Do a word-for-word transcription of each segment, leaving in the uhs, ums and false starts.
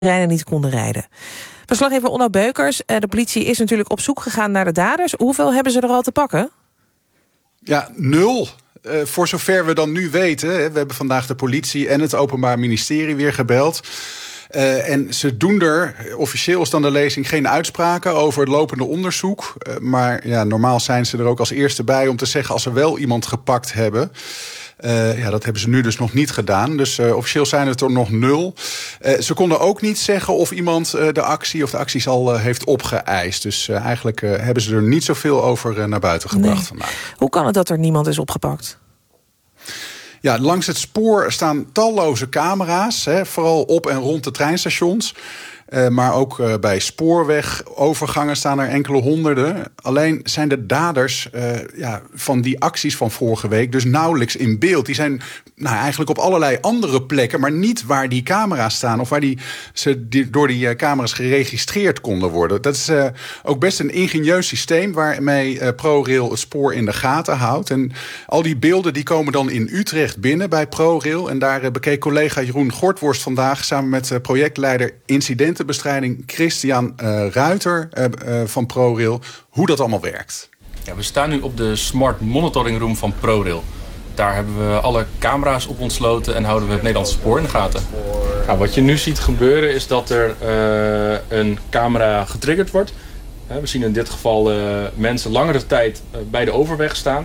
rijden niet konden rijden. Verslaggever Onno Beukers, de politie is natuurlijk op zoek gegaan naar de daders. Hoeveel hebben ze er al te pakken? Ja, nul. Uh, voor zover we dan nu weten. Hè, we hebben vandaag de politie en het Openbaar Ministerie weer gebeld. Uh, en ze doen er, officieel is dan de lezing, geen uitspraken over het lopende onderzoek. Uh, maar ja, normaal zijn ze er ook als eerste bij om te zeggen als ze wel iemand gepakt hebben. Uh, ja, dat hebben ze nu dus nog niet gedaan. Dus uh, officieel zijn het er nog nul. Uh, ze konden ook niet zeggen of iemand uh, de actie of de acties al uh, heeft opgeëist. Dus uh, eigenlijk uh, hebben ze er niet zoveel over uh, naar buiten gebracht nee. vandaag. Hoe kan het dat er niemand is opgepakt? Ja, langs het spoor staan talloze camera's, hè, vooral op en rond de treinstations. Uh, maar ook uh, bij spoorwegovergangen staan er enkele honderden. Alleen zijn de daders uh, ja, van die acties van vorige week dus nauwelijks in beeld. Die zijn nou, eigenlijk op allerlei andere plekken, maar niet waar die camera's staan of waar die, ze die, door die uh, camera's geregistreerd konden worden. Dat is uh, ook best een ingenieus systeem waarmee uh, ProRail het spoor in de gaten houdt. En al die beelden die komen dan in Utrecht binnen bij ProRail. En daar uh, bekeek collega Jeroen Gortworst vandaag samen met uh, projectleider incidenten bestrijding Christian uh, Ruiter uh, uh, van ProRail, hoe dat allemaal werkt. Ja, we staan nu op de Smart Monitoring Room van ProRail. Daar hebben we alle camera's op ontsloten en houden we het Nederlandse spoor in de gaten. Nou, wat je nu ziet gebeuren is dat er uh, een camera getriggerd wordt. Uh, we zien in dit geval uh, mensen langere tijd uh, bij de overweg staan.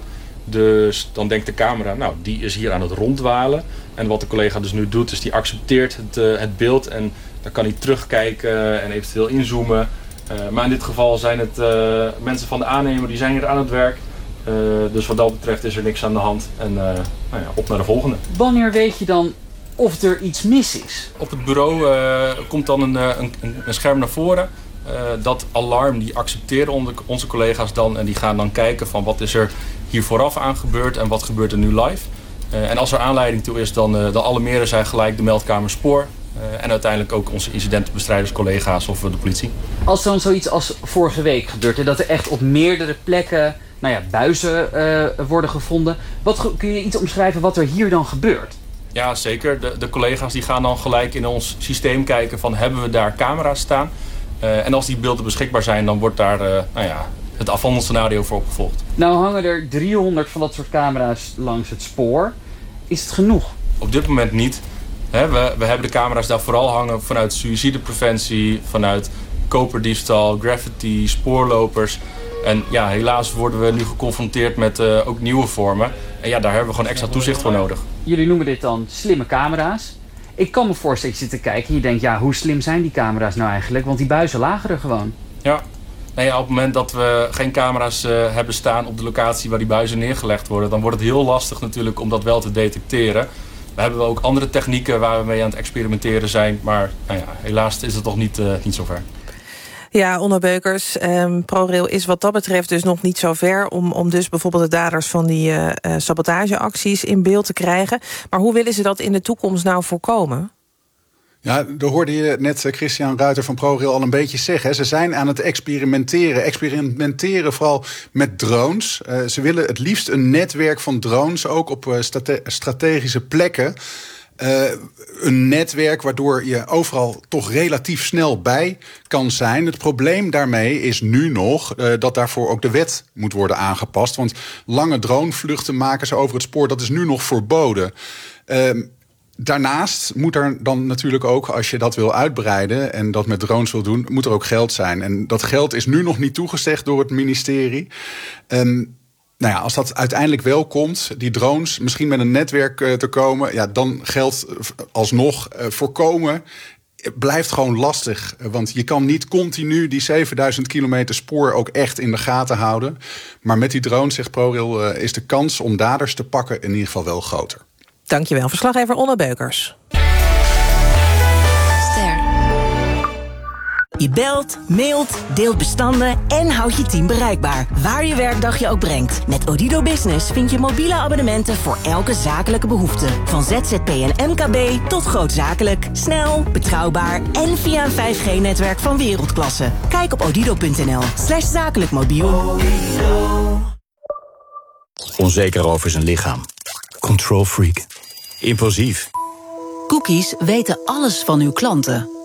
Dus dan denkt de camera, nou, die is hier aan het rondwalen. En wat de collega dus nu doet, is die accepteert het, uh, het beeld en dan kan hij terugkijken en eventueel inzoomen. Uh, maar in dit geval zijn het uh, mensen van de aannemer, die zijn hier aan het werk. Uh, dus wat dat betreft is er niks aan de hand. En uh, nou ja, op naar de volgende. Wanneer weet je dan of er iets mis is? Op het bureau uh, komt dan een, een, een scherm naar voren. Uh, dat alarm, die accepteren onze collega's dan. En die gaan dan kijken van wat is er hier vooraf aan gebeurd en wat gebeurt er nu live. Uh, en als er aanleiding toe is, dan, uh, dan alarmeren zij gelijk de meldkamer spoor. Uh, en uiteindelijk ook onze incidentenbestrijderscollega's of uh, de politie. Als dan zoiets als vorige week gebeurt, hè, dat er echt op meerdere plekken nou ja, buizen uh, worden gevonden. Wat, kun je iets omschrijven wat er hier dan gebeurt? Ja, zeker. De, de collega's die gaan dan gelijk in ons systeem kijken van hebben we daar camera's staan. Uh, en als die beelden beschikbaar zijn, dan wordt daar uh, nou ja, het afhandelscenario voor opgevolgd. Nou hangen er driehonderd van dat soort camera's langs het spoor. Is het genoeg? Op dit moment niet. He, we, we hebben de camera's daar vooral hangen vanuit suïcidepreventie, vanuit koperdiefstal, graffiti, spoorlopers. En ja, helaas worden we nu geconfronteerd met uh, ook nieuwe vormen. En ja, daar hebben we gewoon extra toezicht voor nodig. Jullie noemen dit dan slimme camera's. Ik kan me voorstellen dat je zit te kijken en je denkt, ja, hoe slim zijn die camera's nou eigenlijk? Want die buizen lagen er gewoon. Ja. Nou ja, op het moment dat we geen camera's uh, hebben staan op de locatie waar die buizen neergelegd worden, dan wordt het heel lastig natuurlijk om dat wel te detecteren. We hebben ook andere technieken waar we mee aan het experimenteren zijn. Maar nou ja, helaas is het nog niet, uh, niet zover. Ja, Onno Beukers, um, ProRail is wat dat betreft dus nog niet zo ver om, om dus bijvoorbeeld de daders van die uh, sabotageacties in beeld te krijgen. Maar hoe willen ze dat in de toekomst nou voorkomen? Ja, daar hoorde je net Christian Ruiter van ProRail al een beetje zeggen. Ze zijn aan het experimenteren. Experimenteren vooral met drones. Uh, ze willen het liefst een netwerk van drones, ook op uh, strate- strategische plekken. Uh, een netwerk waardoor je overal toch relatief snel bij kan zijn. Het probleem daarmee is nu nog uh, dat daarvoor ook de wet moet worden aangepast. Want lange dronevluchten maken ze over het spoor, dat is nu nog verboden. Uh, Daarnaast moet er dan natuurlijk ook, als je dat wil uitbreiden en dat met drones wil doen, moet er ook geld zijn. En dat geld is nu nog niet toegezegd door het ministerie. Um, nou ja, als dat uiteindelijk wel komt, die drones, misschien met een netwerk uh, te komen, ja, dan geldt alsnog uh, voorkomen. Blijft gewoon lastig, want je kan niet continu die zevenduizend kilometer spoor ook echt in de gaten houden. Maar met die drones, zegt ProRail, uh, is de kans om daders te pakken in ieder geval wel groter. Dankjewel, verslaggever Onno Beukers. Ster. Je belt, mailt, deelt bestanden en houdt je team bereikbaar. Waar je werkdag je ook brengt. Met Odido Business vind je mobiele abonnementen voor elke zakelijke behoefte. Van Z Z P en M K B tot grootzakelijk. Snel, betrouwbaar en via een vijf G-netwerk van wereldklasse. Kijk op odido.nl slash zakelijk mobiel. Onzeker over zijn lichaam. Control freak. Impulsief. Cookies weten alles van uw klanten.